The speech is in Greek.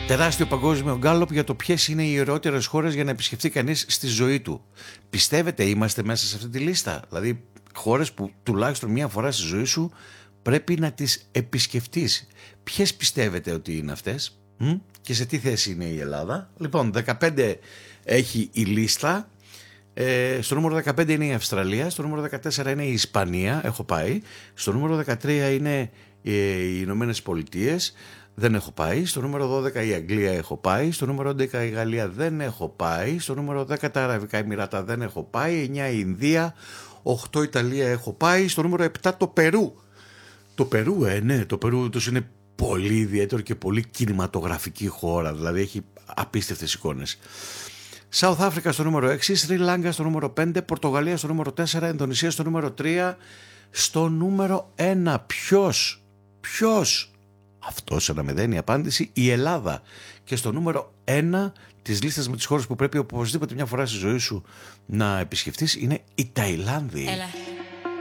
Τεράστιο παγκόσμιο γκάλωπ για το ποιες είναι οι ωραιότερες χώρες για να επισκεφτεί κανείς στη ζωή του. Πιστεύετε είμαστε μέσα σε αυτή τη λίστα? Δηλαδή χώρες που τουλάχιστον μία φορά στη ζωή σου πρέπει να τις επισκεφτείς. Ποιες πιστεύετε ότι είναι αυτές? Και σε τι θέση είναι η Ελλάδα? Λοιπόν, 15 έχει η λίστα. Στο νούμερο 15 είναι η Αυστραλία. Στο νούμερο 14 είναι η Ισπανία. Έχω πάει. Στο νούμερο 13 είναι οι Ηνωμένες Πολιτείες. Δεν έχω πάει. Στο νούμερο 12 η Αγγλία έχω πάει. Στο νούμερο 11 η Γαλλία δεν έχω πάει. Στο νούμερο 10 τα Αραβικά Εμιράτα δεν έχω πάει. 9 η Ινδία. 8 η Ιταλία έχω πάει. Στο νούμερο 7 το Περού. Το Περού, ναι, το Περού τους είναι πολύ ιδιαίτερο και πολύ κινηματογραφική χώρα. Δηλαδή έχει απίστευτες εικόνες. South Africa στο νούμερο 6, Σρι Λάγκα στο νούμερο 5, Πορτογαλία στο νούμερο 4, Ινδονησία στο νούμερο 3, στο νούμερο 1. Ποιος? Αυτός αναμεδαίνει η απάντηση, η Ελλάδα. Και στο νούμερο 1 της λίστας με τις χώρες που πρέπει οπωσδήποτε μια φορά στη ζωή σου να επισκεφτείς είναι η Ταϊλάνδη. Έλα.